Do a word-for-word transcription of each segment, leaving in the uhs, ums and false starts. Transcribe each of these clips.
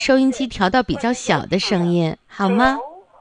收音机调到比较小的声音，好吗？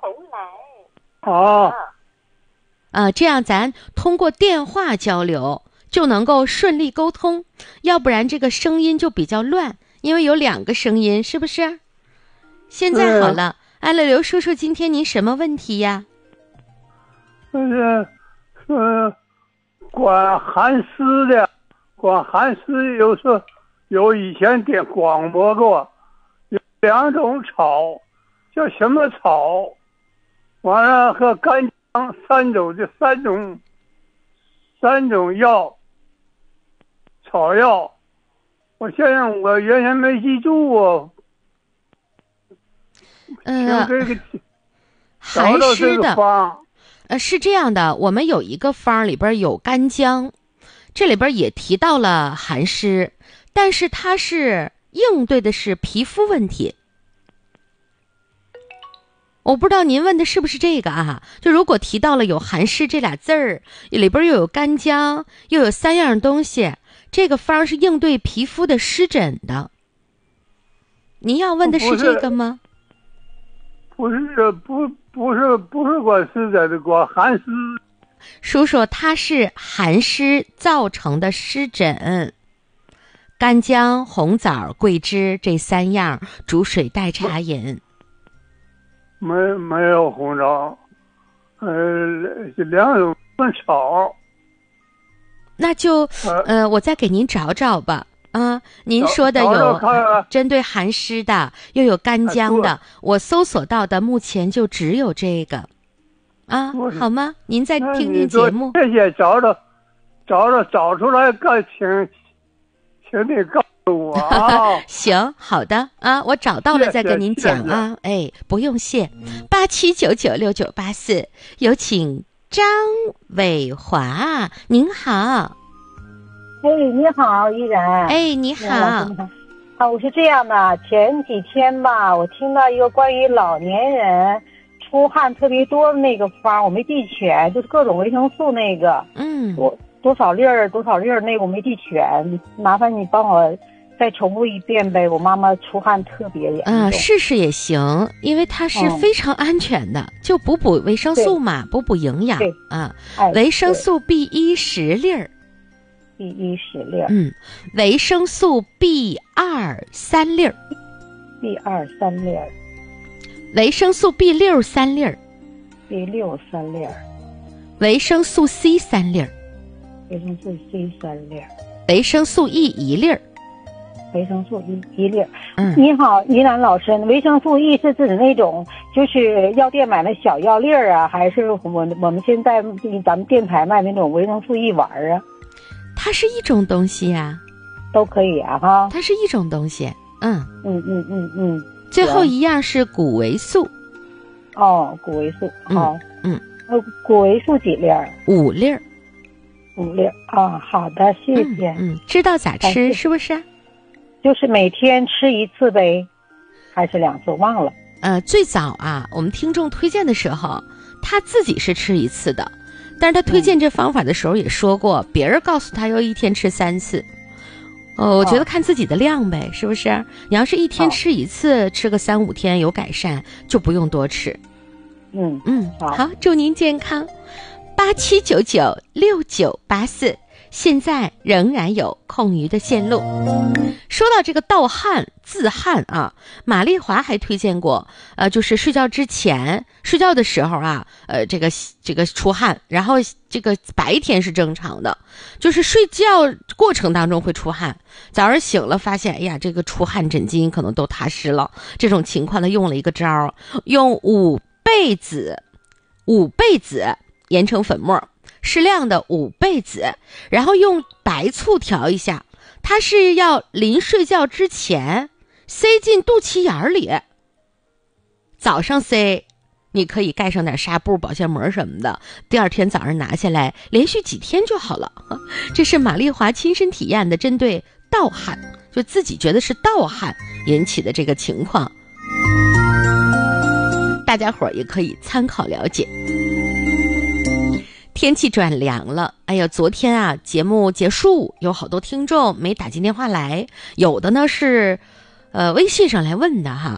好。 啊，这样咱通过电话交流就能够顺利沟通，要不然这个声音就比较乱，因为有两个声音，是不是？现在好了，安乐刘叔叔，今天您什么问题呀？ 就是呃，管寒湿的，管寒湿有时候有以前点广播过，有两种草，叫什么草？完了和干姜三种，这三种三种药草药，我现在我原先没记住啊。 呃， 这个寒湿的， 方呃，是这样的，我们有一个方里边有干姜，这里边也提到了寒湿，但是它是应对的是皮肤问题。我不知道您问的是不是这个啊？就如果提到了有寒湿这俩字儿，里边又有干姜，又有三样东西，这个方是应对皮肤的湿疹的。您要问的是这个吗？ 不是，不不是不是管湿疹的，管寒湿。 叔叔，它是寒湿造成的湿疹。干姜、红枣、桂枝这三样煮水代茶饮。 没没有红枣，呃，两种草。 那就呃，我再给您找找吧。啊，您说的有针对寒湿的，又有干姜的，我搜索到的目前就只有这个，啊，好吗？您再听听节目。 谢谢，找找，找找找出来，告请，请你告诉我啊。 行，好的啊，我找到了再跟您讲啊。哎，不用谢。八七九九六九八四，有请张伟华，您好。 哎，你好，依然。 哎，你好。 啊，我是这样的，前几天吧，我听到一个关于老年人出汗特别多的那个方，我没记全，就是各种维生素那个， 嗯， 多多少粒儿多少粒儿那个我没记全，麻烦你帮我再重复一遍呗。我妈妈出汗特别严重。 啊，试试也行，因为它是非常安全的，嗯、就补补维生素嘛，补补营养啊。 哎、 维生素 B 一 十粒儿。 B 一十粒儿， 嗯，维生素 B 二 三粒儿 ，B 二 三粒儿， 维生素 B 六 三粒儿 ，B 六 三粒儿， 维生素 C 三粒儿， 维生素 C 三粒儿， 维生素 E 一粒儿， 维生素 E 一粒儿。 嗯， 你好，依兰老师，维生素 E 是指那种就是药店买的小药粒儿啊，还是我我们现在咱们电台卖那种维生素 E 丸啊？ 它是一种东西呀、啊， 都可以啊哈。 它是一种东西，嗯嗯嗯嗯嗯。 最后一样是谷维素。 哦，谷维素，好， 嗯， 呃，谷维素几粒儿？ 五粒儿。 五粒儿啊，好的，谢谢。 嗯，嗯知道咋吃是不是？ 就是每天吃一次呗，还是两次？忘了。 呃，最早啊，我们听众推荐的时候，他自己是吃一次的。但是他推荐这方法的时候也说过，嗯、别人告诉他要一天吃三次，哦，我觉得看自己的量呗，是不是？你要是一天吃一次，吃个三五天有改善，就不用多吃。 嗯嗯， 好， 好，祝您健康。八七九九六九八四，现在仍然有空余的线路。说到这个盗汗、自汗啊，玛丽华还推荐过，呃，就是睡觉之前、睡觉的时候啊，呃，这个这个出汗，然后这个白天是正常的，就是睡觉过程当中会出汗，早上醒了发现，哎呀，这个出汗枕巾可能都踏湿了，这种情况呢，用了一个招，用五倍子，五倍子研成粉末。适量的五倍子，然后用白醋调一下，它是要临睡觉之前塞进肚脐眼里，早上塞，你可以盖上点纱布、保鲜膜什么的，第二天早上拿下来，连续几天就好了。这是玛丽华亲身体验的，针对盗汗，就自己觉得是盗汗引起的这个情况，大家伙儿也可以参考了解。天气转凉了，哎呀，昨天啊节目结束，有好多听众没打进电话来，有的呢是呃微信上来问的哈。